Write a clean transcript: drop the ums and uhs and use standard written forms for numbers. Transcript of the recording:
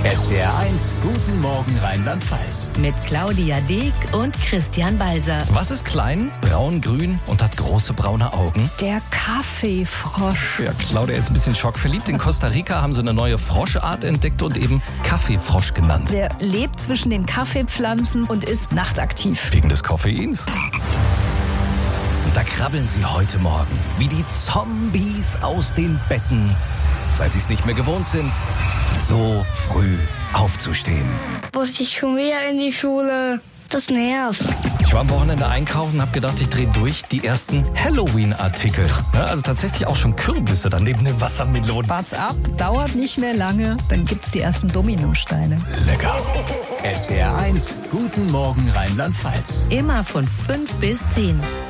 SWR1, guten Morgen Rheinland-Pfalz. Mit Claudia Deek und Christian Balser. Was ist klein, braun-grün und hat große braune Augen? Der Kaffeefrosch. Ja, Claudia ist ein bisschen schockverliebt. In Costa Rica haben sie eine neue Froschart entdeckt und eben Kaffeefrosch genannt. Der lebt zwischen den Kaffeepflanzen und ist nachtaktiv. Wegen des Koffeins. Und da krabbeln sie heute Morgen wie die Zombies aus den Betten, weil sie es nicht mehr gewohnt sind, so früh aufzustehen. Muss ich schon wieder in die Schule? Das nervt. Ich war am Wochenende einkaufen und habe gedacht, ich drehe durch die ersten Halloween-Artikel. Ja, also tatsächlich auch schon Kürbisse daneben den Wassermelonen. Wart's ab, dauert nicht mehr lange, dann gibt's die ersten Dominosteine. Lecker. SWR1, guten Morgen Rheinland-Pfalz. Immer von 5 bis 10.